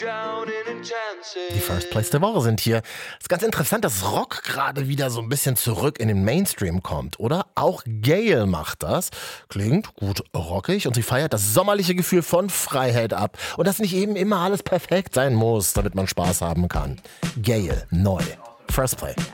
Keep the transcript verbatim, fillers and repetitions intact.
Die First Place der Woche sind hier. Es ist ganz interessant, dass Rock gerade wieder so ein bisschen zurück in den Mainstream kommt, oder? Auch Gayle macht das. Klingt gut rockig und sie feiert das sommerliche Gefühl von Freiheit ab. Und dass nicht eben immer alles perfekt sein muss, damit man Spaß haben kann. Gayle, neu. First Play.